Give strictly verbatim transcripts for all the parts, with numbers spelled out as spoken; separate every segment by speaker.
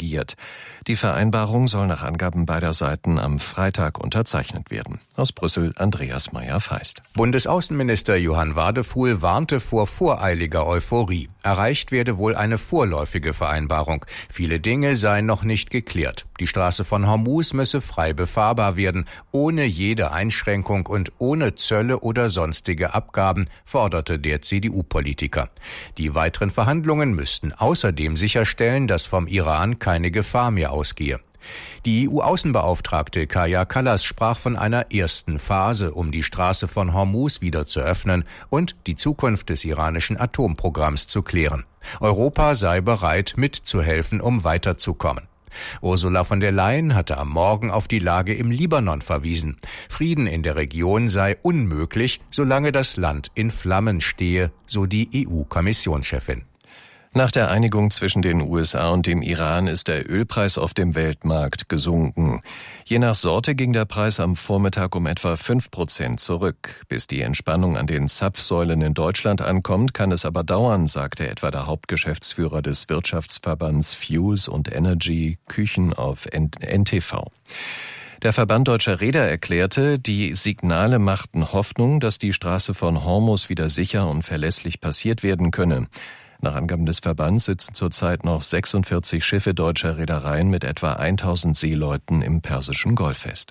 Speaker 1: agiert. Die Vereinbarung soll nach Angaben beider Seiten am Freitag unterzeichnet werden. Aus Brüssel Andreas Meyer-Feist.
Speaker 2: Bundesaußenminister Johann Wadefuhl warnte vor voreiliger Euphorie. Erreicht werde wohl eine vorläufige Vereinbarung. Viele Dinge seien noch nicht geklärt. Die Straße von Hormuz müsse frei befahrbar werden, ohne jede Einschränkung und ohne Zölle oder sonstige Abgaben, forderte der C D U-Politiker. Die weiteren Verhandlungen müssten außerdem sicherstellen, dass vom Iran keine Gefahr mehr ausgehe. Die E U-Außenbeauftragte Kaja Kallas sprach von einer ersten Phase, um die Straße von Hormuz wieder zu öffnen und die Zukunft des iranischen Atomprogramms zu klären. Europa sei bereit, mitzuhelfen, um weiterzukommen. Ursula von der Leyen hatte am Morgen auf die Lage im Libanon verwiesen. Frieden in der Region sei unmöglich, solange das Land in Flammen stehe, so die E U-Kommissionschefin.
Speaker 1: Nach der Einigung zwischen den U S A und dem Iran ist der Ölpreis auf dem Weltmarkt gesunken. Je nach Sorte ging der Preis am Vormittag um etwa fünf Prozent zurück. Bis die Entspannung an den Zapfsäulen in Deutschland ankommt, kann es aber dauern, sagte etwa der Hauptgeschäftsführer des Wirtschaftsverbands Fuels und Energy Küchen auf N T V. Der Verband Deutscher Reeder erklärte, die Signale machten Hoffnung, dass die Straße von Hormuz wieder sicher und verlässlich passiert werden könne. Nach Angaben des Verbands sitzen zurzeit noch sechsundvierzig Schiffe deutscher Reedereien mit etwa tausend Seeleuten im Persischen Golf fest.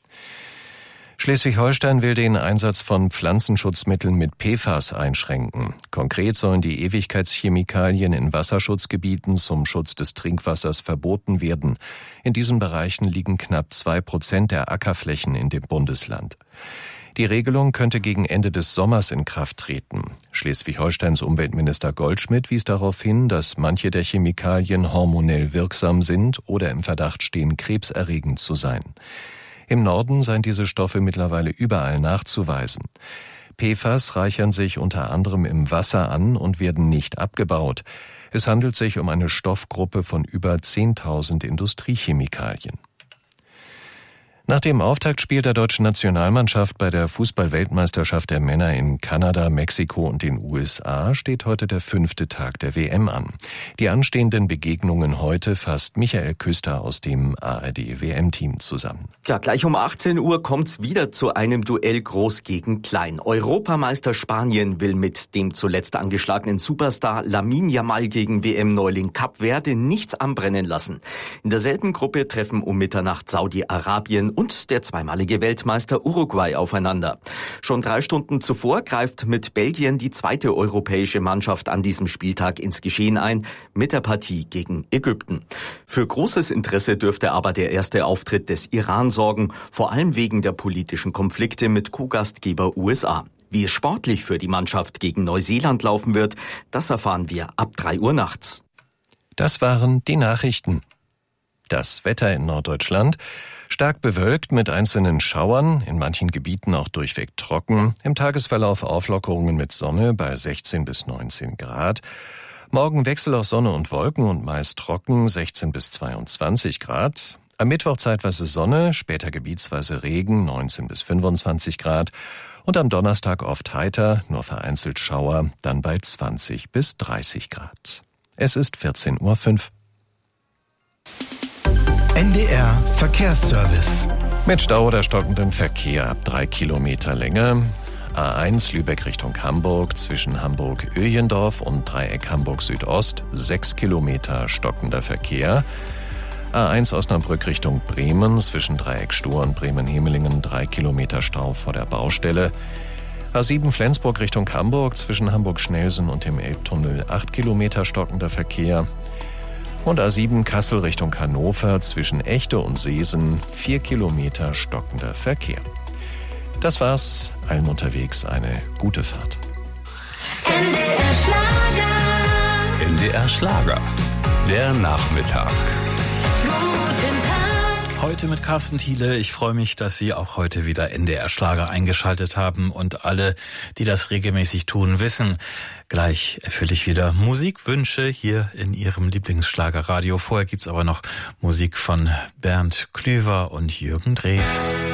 Speaker 1: Schleswig-Holstein will den Einsatz von Pflanzenschutzmitteln mit P F A S einschränken. Konkret sollen die Ewigkeitschemikalien in Wasserschutzgebieten zum Schutz des Trinkwassers verboten werden. In diesen Bereichen liegen knapp zwei Prozent der Ackerflächen in dem Bundesland. Die Regelung könnte gegen Ende des Sommers in Kraft treten. Schleswig-Holsteins Umweltminister Goldschmidt wies darauf hin, dass manche der Chemikalien hormonell wirksam sind oder im Verdacht stehen, krebserregend zu sein. Im Norden seien diese Stoffe mittlerweile überall nachzuweisen. P F A S reichern sich unter anderem im Wasser an und werden nicht abgebaut. Es handelt sich um eine Stoffgruppe von über zehntausend Industriechemikalien. Nach dem Auftaktspiel der deutschen Nationalmannschaft bei der Fußball-Weltmeisterschaft der Männer in Kanada, Mexiko und den U S A steht heute der fünfte Tag der W M an. Die anstehenden Begegnungen heute fasst Michael Küster aus dem A R D-W M-Team zusammen.
Speaker 3: Ja, gleich um achtzehn Uhr kommt's wieder zu einem Duell Groß gegen Klein. Europameister Spanien will mit dem zuletzt angeschlagenen Superstar Lamine Yamal gegen W M-Neuling Kap Verde nichts anbrennen lassen. In derselben Gruppe treffen um Mitternacht Saudi-Arabien und der zweimalige Weltmeister Uruguay aufeinander. Schon drei Stunden zuvor greift mit Belgien die zweite europäische Mannschaft an diesem Spieltag ins Geschehen ein, mit der Partie gegen Ägypten. Für großes Interesse dürfte aber der erste Auftritt des Iran sorgen, vor allem wegen der politischen Konflikte mit Co-Gastgeber U S A. Wie es sportlich für die Mannschaft gegen Neuseeland laufen wird, das erfahren wir ab drei Uhr nachts.
Speaker 1: Das waren die Nachrichten. Das Wetter in Norddeutschland: stark bewölkt mit einzelnen Schauern, in manchen Gebieten auch durchweg trocken. Im Tagesverlauf Auflockerungen mit Sonne bei sechzehn bis neunzehn Grad. Morgen Wechsel aus Sonne und Wolken und meist trocken, sechzehn bis zweiundzwanzig Grad. Am Mittwoch zeitweise Sonne, später gebietsweise Regen, neunzehn bis fünfundzwanzig Grad. Und am Donnerstag oft heiter, nur vereinzelt Schauer, dann bei zwanzig bis dreißig Grad. Es ist vierzehn Uhr fünf.
Speaker 4: N D R Verkehrsservice.
Speaker 1: Mit Stau oder stockendem Verkehr ab drei Kilometer Länge. A eins Lübeck Richtung Hamburg zwischen Hamburg-Öjendorf und Dreieck Hamburg Südost, sechs Kilometer stockender Verkehr. A eins Osnabrück Richtung Bremen zwischen Dreieck Stur und Bremen-Hemelingen, drei Kilometer Stau vor der Baustelle. A sieben Flensburg Richtung Hamburg zwischen Hamburg-Schnelsen und dem Elbtunnel, acht Kilometer stockender Verkehr. Und A sieben Kassel Richtung Hannover zwischen Echte und Seesen, vier Kilometer stockender Verkehr. Das war's. Allen unterwegs eine gute Fahrt.
Speaker 5: N D R Schlager.
Speaker 6: N D R Schlager. Der Nachmittag.
Speaker 5: Guten Tag.
Speaker 7: Heute mit Carsten Thiele. Ich freue mich, dass Sie auch heute wieder N D R Schlager eingeschaltet haben und alle, die das regelmäßig tun, wissen, gleich erfülle ich wieder Musikwünsche hier in Ihrem Lieblingsschlagerradio. Vorher gibt's aber noch Musik von Bernd Klüver und Jürgen Drews.